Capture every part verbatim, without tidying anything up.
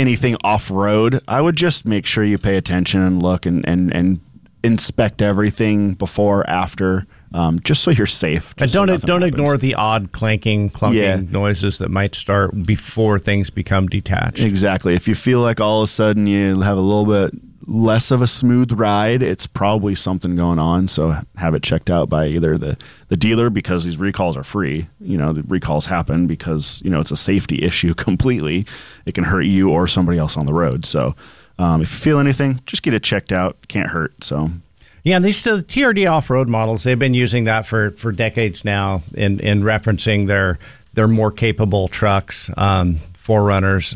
anything off-road, I would just make sure you pay attention and look and, and, and inspect everything before, after, um, just so you're safe. And don't so don't happens. ignore the odd clanking, clunking Yeah. noises that might start before things become detached. Exactly. If you feel like all of a sudden you have a little bit less of a smooth ride, it's probably something going on. So have it checked out by either the, the dealer, because these recalls are free. You know, the recalls happen because, you know, it's a safety issue completely. It can hurt you or somebody else on the road. So um, if you feel anything, just get it checked out. Can't hurt. So Yeah, and these the T R D off-road models, they've been using that for, for decades now in, in referencing their their more capable trucks, um, four runners.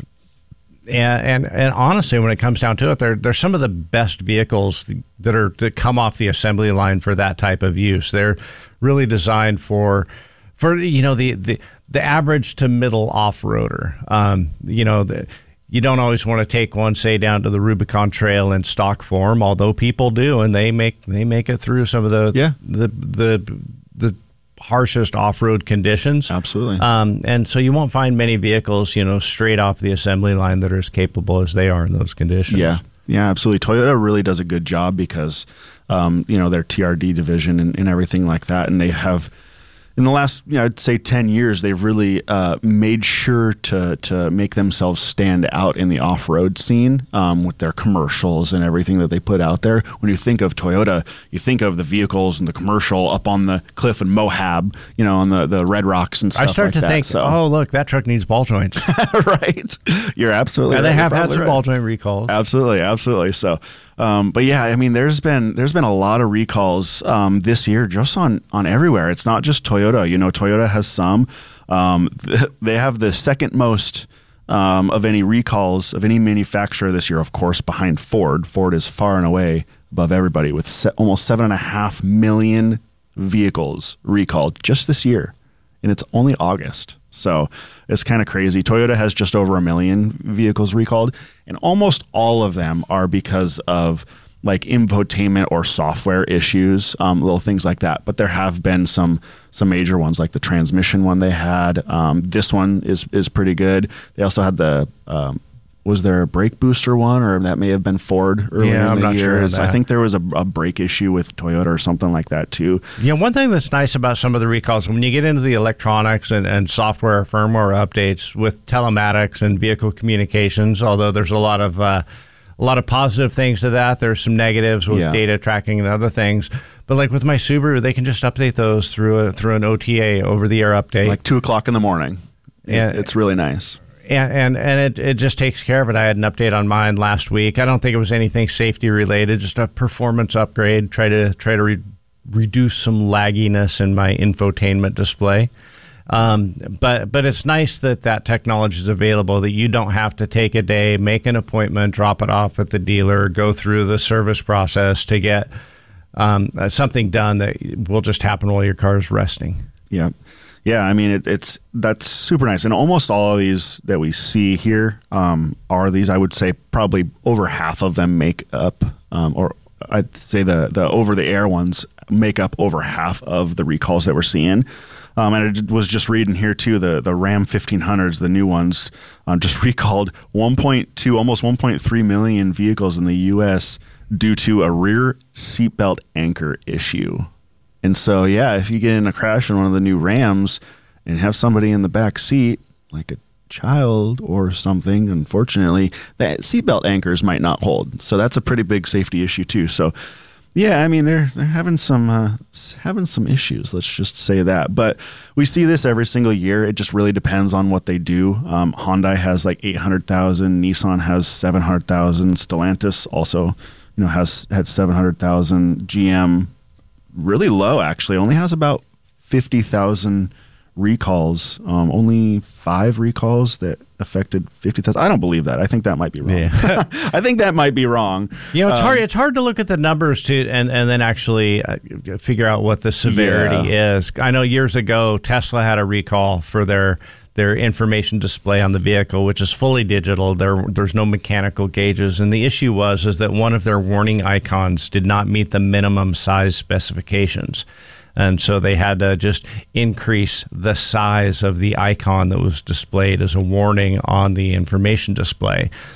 And, and and honestly, when it comes down to it, they're they're some of the best vehicles that are that come off the assembly line for that type of use. They're really designed for for you know the the, the average to middle off-roader. Um, you know the. You don't always want to take one, say, down to the Rubicon Trail in stock form, although people do, and they make they make it through some of the yeah. the the the harshest off-road conditions. Absolutely. Um, and so you won't find many vehicles, you know, straight off the assembly line that are as capable as they are in those conditions. Yeah. Yeah, absolutely. Toyota really does a good job because, um, you know, their T R D division and, and everything like that, and they have. In the last, you know, I'd say ten years, they've really uh, made sure to to make themselves stand out in the off-road scene um, with their commercials and everything that they put out there. When you think of Toyota, you think of the vehicles and the commercial up on the cliff in Moab, you know, on the, the Red Rocks and stuff like that. I start to that, think, so. oh, look, that truck needs ball joints. Right. You're absolutely yeah, right. they have You're had some right. ball joint recalls. Absolutely, absolutely. So, um, but yeah, I mean, there's been there's been a lot of recalls um, this year, just on on everywhere. It's not just Toyota. You know, Toyota has some. Um, th- they have the second most um, of any recalls of any manufacturer this year, of course, behind Ford. Ford is far and away above everybody with se- almost seven and a half million vehicles recalled just this year, and it's only August. So it's kind of crazy. Toyota has just over a million vehicles recalled, and almost all of them are because of like infotainment or software issues, um, little things like that. But there have been some some major ones, like the transmission one they had. Um, this one is is pretty good. They also had the um, was there a brake booster one, or that may have been Ford earlier Yeah, in I'm the not year. sure of I that. think there was a, a brake issue with Toyota or something like that too. Yeah, one thing that's nice about some of the recalls, when you get into the electronics and, and software firmware updates with telematics and vehicle communications, although there's a lot of uh, a lot of positive things to that, there's some negatives with Yeah. data tracking and other things. But like with my Subaru, they can just update those through a, through an O T A, over the air update. Like two o'clock in the morning. Yeah. It, it's really nice. And and, and it, it just takes care of it. I had an update on mine last week. I don't think it was anything safety related, just a performance upgrade. Try to try to re- reduce some lagginess in my infotainment display. Um, but but it's nice that that technology is available, that you don't have to take a day, make an appointment, drop it off at the dealer, go through the service process to get um, something done that will just happen while your car is resting. Yeah. Yeah, I mean, it, it's that's super nice. And almost all of these that we see here um, are these, I would say probably over half of them make up, um, or I'd say the, the over-the-air ones make up over half of the recalls that we're seeing. Um, and I was just reading here, too, the, the Ram fifteen hundreds, the new ones, um, just recalled one point two, almost one point three million vehicles in the U S due to a rear seatbelt anchor issue. And so, yeah, if you get in a crash in one of the new Rams and have somebody in the back seat, like a child or something, unfortunately, that seatbelt anchors might not hold. So that's a pretty big safety issue too. So, yeah, I mean, they're they're having some uh, having some issues. Let's just say that. But we see this every single year. It just really depends on what they do. Um, Hyundai has like eight hundred thousand. Nissan has seven hundred thousand. Stellantis also, you know, has had seven hundred thousand. G M. Really low, actually. Only has about fifty thousand recalls. Um, only five recalls that affected fifty thousand. I don't believe that. I think that might be wrong. Yeah. I think that might be wrong. You know, it's um, hard. It's hard to look at the numbers to and, and then actually uh, figure out what the severity yeah. is. I know years ago Tesla had a recall for their their information display on the vehicle, which is fully digital. There, there's no mechanical gauges, and the issue was is that one of their warning icons did not meet the minimum size specifications, and so they had to just increase the size of the icon that was displayed as a warning on the information display.